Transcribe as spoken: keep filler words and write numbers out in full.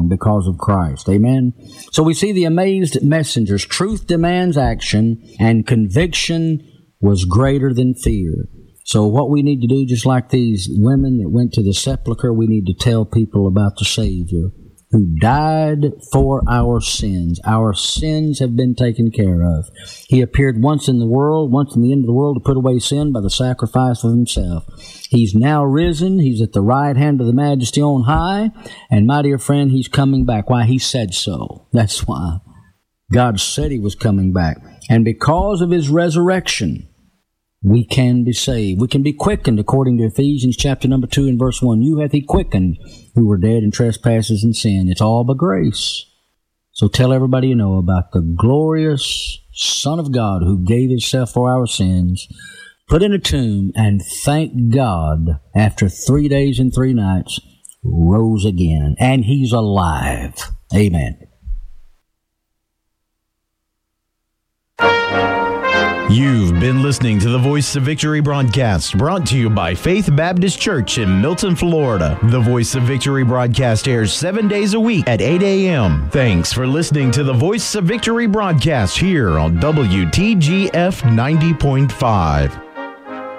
because of Christ. Amen? So we see the amazed messengers. Truth demands action, and conviction was greater than fear. So what we need to do, just like these women that went to the sepulchre, we need to tell people about the Savior who died for our sins. Our sins have been taken care of. He appeared once in the world, once in the end of the world, to put away sin by the sacrifice of himself. He's now risen. He's at the right hand of the Majesty on high. And my dear friend, he's coming back. Why? He said so. That's why. God said he was coming back. And because of his resurrection, we can be saved. We can be quickened, according to Ephesians chapter number two and verse one. You hath he quickened who were dead in trespasses and sin. It's all by grace. So tell everybody you know about the glorious Son of God who gave himself for our sins, put in a tomb, and thank God, after three days and three nights, rose again. And he's alive. Amen. You've been listening to the Voice of Victory broadcast, brought to you by Faith Baptist Church in Milton, Florida. The Voice of Victory broadcast airs seven days a week at eight a.m. Thanks for listening to the Voice of Victory broadcast here on W T G F ninety point five.